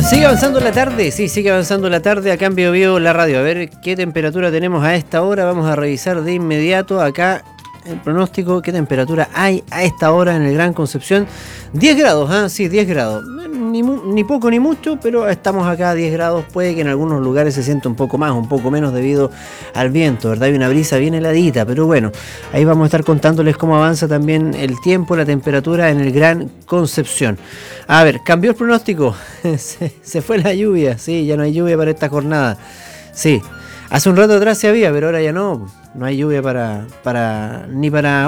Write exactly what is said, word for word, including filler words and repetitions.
Sigue avanzando la tarde, sí, sigue avanzando la tarde acá en Bio Bio la radio. A ver qué temperatura tenemos a esta hora. Vamos a revisar de inmediato acá el pronóstico. ¿Qué temperatura hay a esta hora en el Gran Concepción? diez grados, ¿ah? Sí, diez grados. Ni, ni poco ni mucho, pero estamos acá a diez grados. Puede que en algunos lugares se sienta un poco más, un poco menos debido al viento, ¿verdad? Hay una brisa bien heladita, pero bueno, ahí vamos a estar contándoles cómo avanza también el tiempo, la temperatura en el Gran Concepción. A ver, cambió el pronóstico. se, se fue la lluvia, sí, ya no hay lluvia para esta jornada. Sí, hace un rato atrás sí había, pero ahora ya no. No hay lluvia para, para ni para